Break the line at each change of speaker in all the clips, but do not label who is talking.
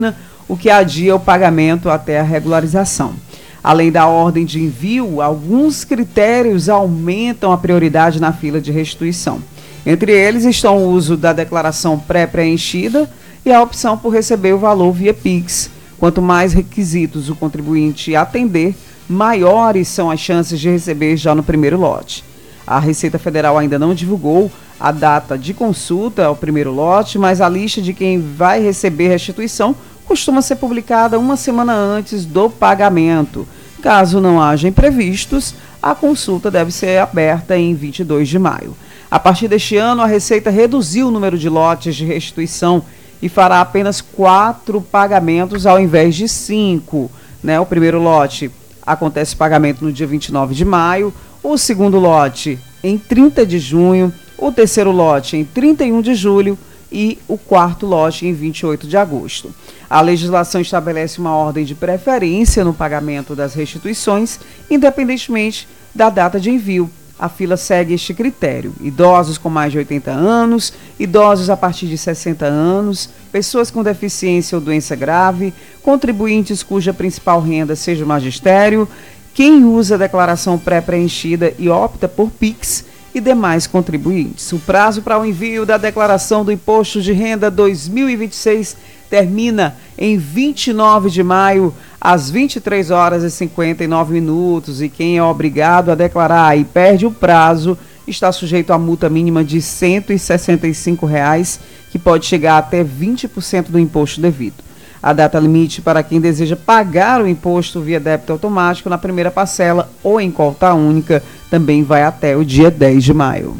o que adia o pagamento até a regularização. Além da ordem de envio, alguns critérios aumentam a prioridade na fila de restituição. Entre eles estão o uso da declaração pré-preenchida e a opção por receber o valor via Pix. Quanto mais requisitos o contribuinte atender, maiores são as chances de receber já no primeiro lote. A Receita Federal ainda não divulgou a data de consulta ao primeiro lote, mas a lista de quem vai receber restituição costuma ser publicada uma semana antes do pagamento. Caso não haja imprevistos, a consulta deve ser aberta em 22 de maio. A partir deste ano, a Receita reduziu o número de lotes de restituição e fará apenas 4 pagamentos ao invés de 5. O primeiro lote acontece o pagamento no dia 29 de maio, o segundo lote em 30 de junho, o terceiro lote em 31 de julho e o quarto lote em 28 de agosto. A legislação estabelece uma ordem de preferência no pagamento das restituições, independentemente da data de envio. A fila segue este critério: idosos com mais de 80 anos, idosos a partir de 60 anos, pessoas com deficiência ou doença grave, contribuintes cuja principal renda seja o magistério, quem usa a declaração pré-preenchida e opta por Pix e demais contribuintes. O prazo para o envio da declaração do Imposto de Renda 2026 termina em 29 de maio, às 23 horas e 59 minutos. E quem é obrigado a declarar e perde o prazo está sujeito à multa mínima de R$ 165, que pode chegar até 20% do imposto devido. A data limite para quem deseja pagar o imposto via débito automático na primeira parcela ou em cota única também vai até o dia 10 de maio.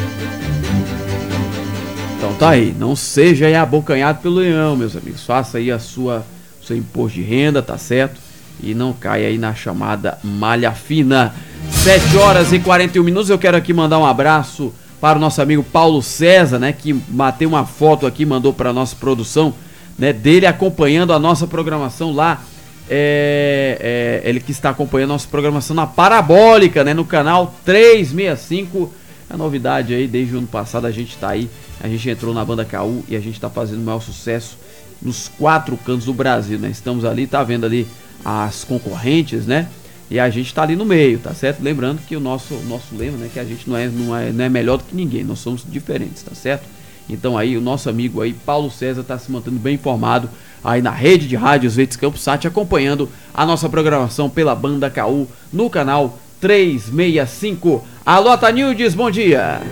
Então tá aí, não seja aí abocanhado pelo leão, meus amigos. Faça aí seu imposto de renda, tá certo? E não caia aí na chamada malha fina. 7 horas e 41 minutos. Eu quero aqui mandar um abraço para o nosso amigo Paulo César, né? Que bateu uma foto aqui, mandou para a nossa produção, né, dele acompanhando a nossa programação lá. Ele que está acompanhando a nossa programação na Parabólica, né? No canal 365. A novidade aí, desde o ano passado a gente tá aí. A gente entrou na banda KU e a gente tá fazendo o maior sucesso nos 4 cantos do Brasil, né? Estamos ali, tá vendo ali as concorrentes, né? E a gente tá ali no meio, tá certo? Lembrando que o nosso lema, né? Que a gente não é melhor do que ninguém, nós somos diferentes, tá certo? Então aí o nosso amigo aí, Paulo César, tá se mantendo bem informado aí na rede de rádios Verdes Campos Sat, acompanhando a nossa programação pela banda KU no canal 365. Alô, Tanildes, bom dia!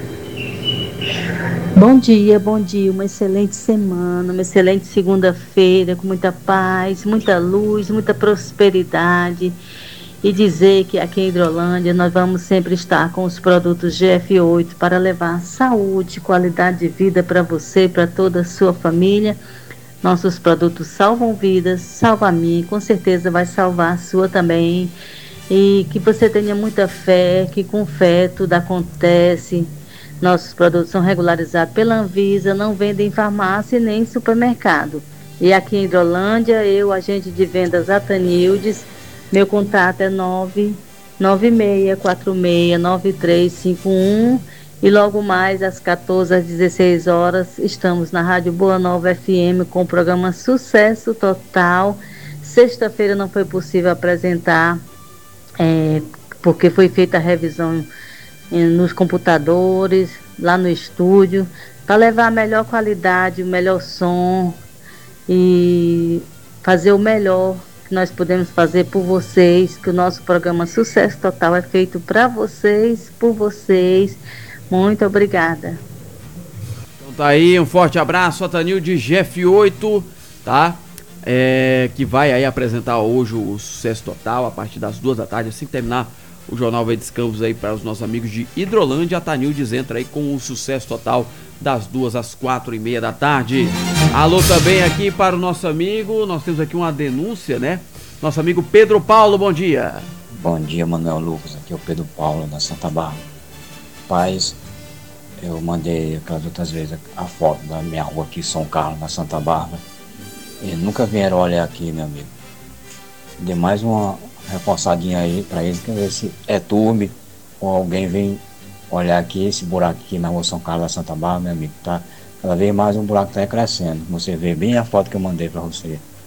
Bom dia, uma excelente semana, uma excelente segunda-feira, com muita paz, muita luz, muita prosperidade. E dizer que aqui em Hidrolândia nós vamos sempre estar com os produtos GF8 para levar saúde, qualidade de vida para você e para toda a sua família. Nossos produtos salvam vidas, salva a mim, com certeza vai salvar a sua também. E que você tenha muita fé, que com fé tudo acontece. Nossos produtos são regularizados pela Anvisa, não vendem em farmácia nem em supermercado. E aqui em Hidrolândia, eu, agente de vendas Atanildes, meu contato é 996469351 e logo mais às 14 às 16 horas estamos na Rádio Boa Nova FM com o programa Sucesso Total. Sexta-feira não foi possível apresentar porque foi feita a revisão nos computadores, lá no estúdio, para levar a melhor qualidade, o melhor som e fazer o melhor que nós podemos fazer por vocês, que o nosso programa Sucesso Total é feito para vocês, por vocês. Muito obrigada.
Então tá aí, um forte abraço, Atanil de GF8, tá? Que vai aí apresentar hoje o Sucesso Total a partir das 2 da tarde, assim que terminar o Jornal Verdes Campos aí para os nossos amigos de Hidrolândia. A Tanildes entra aí com o Sucesso Total das 2 às 4h30 da tarde. Alô também aqui para o nosso amigo, nós temos aqui uma denúncia, né? Nosso amigo Pedro Paulo, bom dia.
Bom dia, Manuel Lucas, aqui é o Pedro Paulo da Santa Bárbara. Paz, eu mandei aquelas outras vezes a foto da minha rua aqui, São Carlos, na Santa Bárbara. E nunca vieram olhar aqui, meu amigo. Dê mais uma reforçadinha aí pra eles, que ver se é turme ou alguém vem olhar aqui, esse buraco aqui na rua São Carlos da Santa Bárbara, meu amigo, tá? Cada vez mais um buraco tá crescendo. Você vê bem a foto que eu mandei pra você.